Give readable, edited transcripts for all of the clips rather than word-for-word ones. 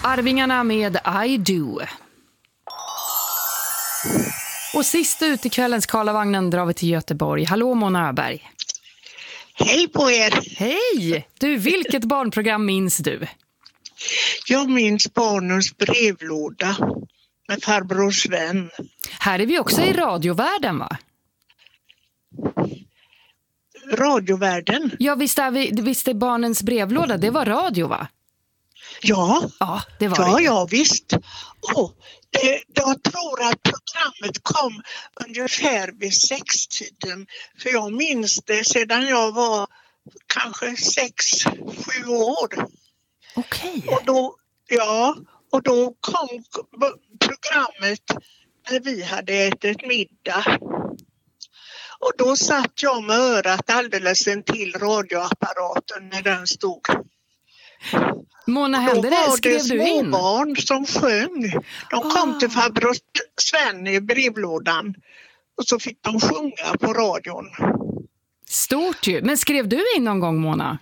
Arvingarna med I Do. Och sist ut i kvällens Karlavagnen drar vi till Göteborg. Hallå Mona Öberg. Hej på er. Hej! Du, vilket barnprogram minns du? Jag minns Barnens brevlåda med farbror Sven. Här är vi också i radiovärlden, va? Radiovärlden? Ja, visst är Barnens brevlåda, det var radio, va? Ja, det var det. Ja, visst. Jag tror att programmet kom ungefär vid 6-tiden. För jag minns det sedan jag var kanske 6-7 år. Okej. Och då kom programmet när vi hade ätit middag. Och då satt jag med örat alldeles intill radioapparaten när den stod. Mona, hände det? Skrev du in? Då var det små barn som sjöng. De kom till farbror Sven i brevlådan och så fick de sjunga på radion. Stort ju. Men skrev du in någon gång, Mona?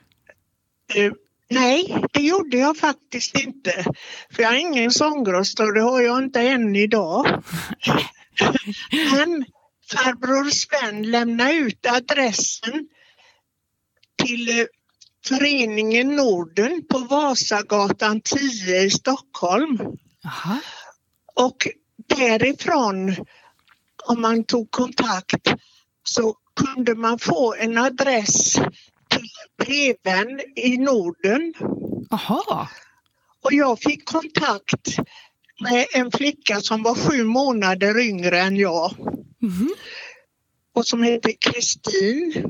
Nej, det gjorde jag faktiskt inte. För jag har ingen sångröst och det har jag inte än idag. Men farbror Sven lämnade ut adressen till Föreningen Norden på Vasagatan 10 i Stockholm. Aha. Och därifrån, om man tog kontakt, så kunde man få en adress till brevvän i Norden. Aha. Och jag fick kontakt med en flicka som var 7 månader yngre än jag. Mm-hmm. Och som heter Kristin.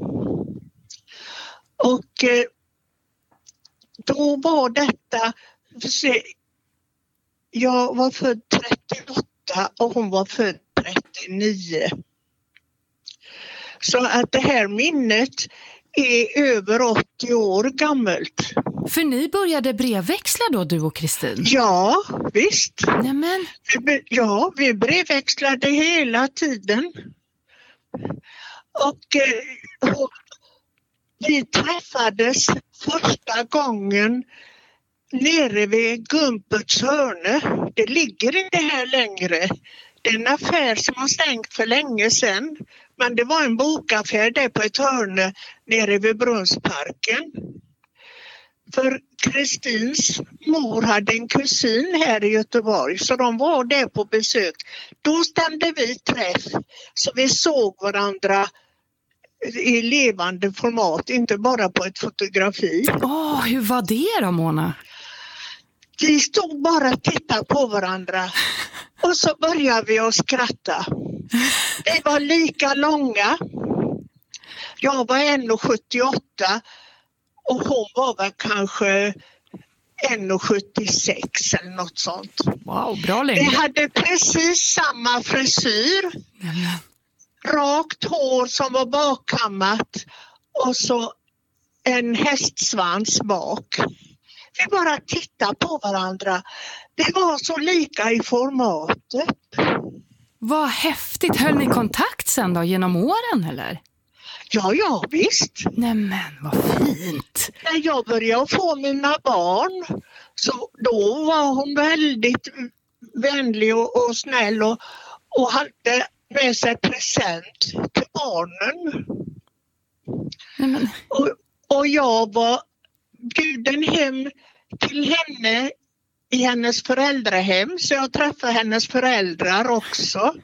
Och då var detta, jag var född 38 och hon var född 39. Så att det här minnet är över 80 år gammalt. För ni började brevväxla då, du och Kristin? Ja, visst. Nämen. Vi brevväxlade hela tiden. Och vi träffades första gången nere vid Gumperts hörne. Det ligger inte här längre. Det är en affär som har stängt för länge sedan. Men det var en bokaffär där på ett hörne nere vid Brunnsparken. För Kristins mor hade en kusin här i Göteborg, så de var där på besök. Då stämde vi träff, så vi såg varandra i levande format, inte bara på ett fotografi. Hur var det då, Mona? Vi stod bara och tittade på varandra och så började vi att skratta. Vi var lika långa. Jag var 1,78 och hon var väl kanske 1,76 eller något sånt. Wow, bra längd. Vi hade precis samma frisyr. Rakt hår som var bakkammat och så en hästsvans bak. Vi bara tittade på varandra. Det var så lika i formatet. Vad häftigt. Höll ni kontakt sen då genom åren eller? Ja, visst. Nämen, vad fint. När jag började få mina barn, så då var hon väldigt vänlig och snäll och hade med sig present till barnen. Nämen. Och jag var bjuden hem till henne i hennes föräldrahem, så jag träffade hennes föräldrar också.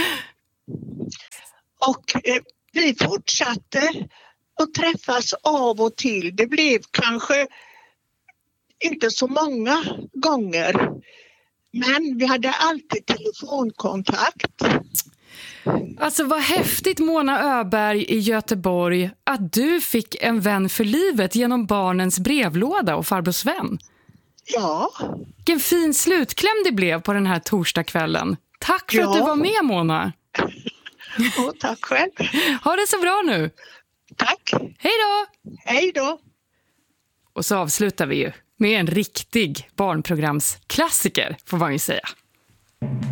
Och vi fortsatte att träffas av och till. Det blev kanske inte så många gånger, men vi hade alltid telefonkontakt. Alltså vad häftigt, Mona Öberg i Göteborg, att du fick en vän för livet genom Barnens brevlåda och farbror Sven. Ja. Vilken fin slutkläm det blev på den här torsdagskvällen. Tack för att du var med, Mona. Och tack själv. Ha det så bra nu. Tack. Hej då. Hej då. Och så avslutar vi ju med en riktig barnprogramsklassiker, får man ju säga.